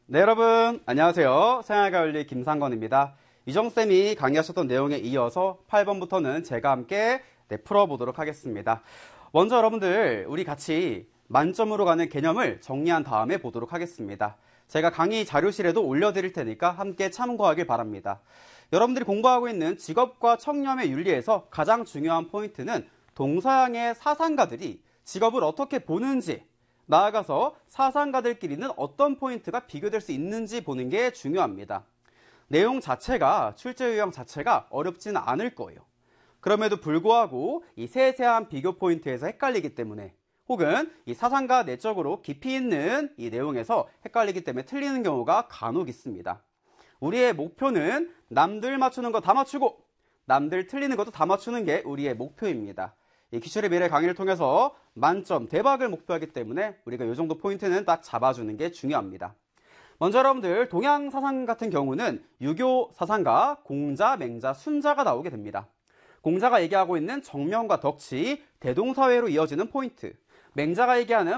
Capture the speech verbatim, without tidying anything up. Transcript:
네, 여러분 안녕하세요. 생활관리 김상건입니다. 이정쌤이 강의하셨던 내용에 이어서 팔 번부터는 제가 함께 네, 풀어보도록 하겠습니다. 먼저 여러분들 우리 같이 만점으로 가는 개념을 정리한 다음에 보도록 하겠습니다. 제가 강의 자료실에도 올려드릴 테니까 함께 참고하길 바랍니다. 여러분들이 공부하고 있는 직업과 청렴의 윤리에서 가장 중요한 포인트는 동서양의 사상가들이 직업을 어떻게 보는지, 나아가서 사상가들끼리는 어떤 포인트가 비교될 수 있는지 보는 게 중요합니다. 내용 자체가, 출제 유형 자체가 어렵지는 않을 거예요. 그럼에도 불구하고 이 세세한 비교 포인트에서 헷갈리기 때문에, 혹은 이 사상가 내적으로 깊이 있는 이 내용에서 헷갈리기 때문에 틀리는 경우가 간혹 있습니다. 우리의 목표는 남들 맞추는 거 다 맞추고 남들 틀리는 것도 다 맞추는 게 우리의 목표입니다. 이 기술의 미래 강의를 통해서 만점, 대박을 목표하기 때문에 우리가 이 정도 포인트는 딱 잡아주는 게 중요합니다. 먼저 여러분들 동양 사상 같은 경우는 유교 사상가, 공자, 맹자, 순자가 나오게 됩니다. 공자가 얘기하고 있는 정명과 덕치, 대동사회로 이어지는 포인트, 맹자가 얘기하는